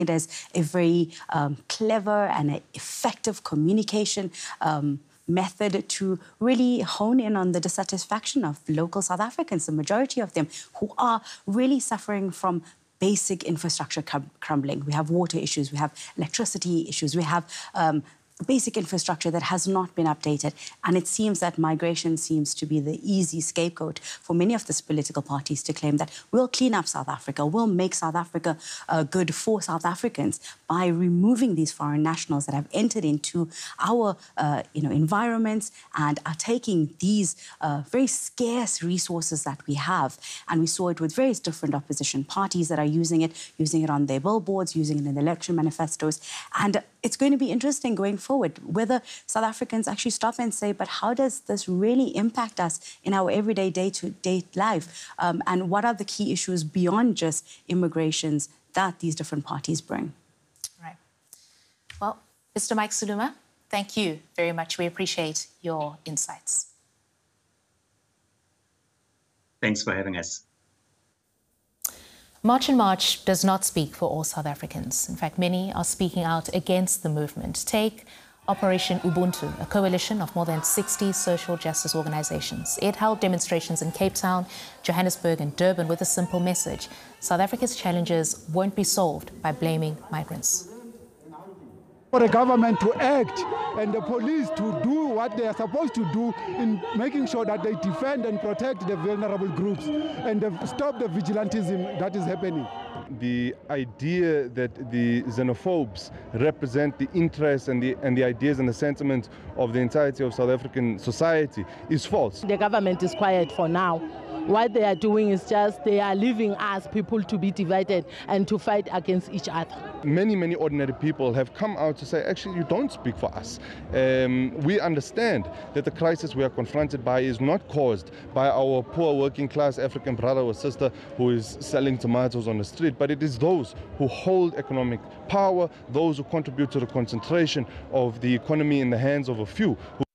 it as a very clever and effective communication method to really hone in on the dissatisfaction of local South Africans, the majority of them who are really suffering from basic infrastructure crumbling. We have water issues, we have electricity issues, we have basic infrastructure that has not been updated. And it seems that migration seems to be the easy scapegoat for many of these political parties to claim that we'll clean up South Africa, we'll make South Africa good for South Africans by removing these foreign nationals that have entered into our environments and are taking these very scarce resources that we have. And we saw it with various different opposition parties that are using it on their billboards, using it in the election manifestos. And it's going to be interesting going forward whether South Africans actually stop and say, but how does this really impact us in our everyday day-to-day life? And what are the key issues beyond just immigrations that these different parties bring? Right. Well, Mr. Mike Saluma, thank you very much. We appreciate your insights. Thanks for having us. March in March does not speak for all South Africans. In fact, many are speaking out against the movement. Take Operation Ubuntu, a coalition of more than 60 social justice organizations. It held demonstrations in Cape Town, Johannesburg and Durban with a simple message: South Africa's challenges won't be solved by blaming migrants. For the government to act and the police to do what they are supposed to do in making sure that they defend and protect the vulnerable groups and stop the vigilantism that is happening. The idea that the xenophobes represent the interests and the ideas and the sentiments of the entirety of South African society is false. The government is quiet for now. What they are doing is just they are leaving us people to be divided and to fight against each other. Many ordinary people have come out to say, actually, you don't speak for us. We understand that the crisis we are confronted by is not caused by our poor working class African brother or sister who is selling tomatoes on the street, but it is those who hold economic power, those who contribute to the concentration of the economy in the hands of a few.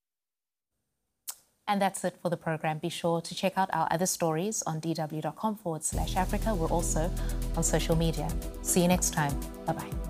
And that's it for the program. Be sure to check out our other stories on dw.com/Africa. We're also on social media. See you next time. Bye-bye.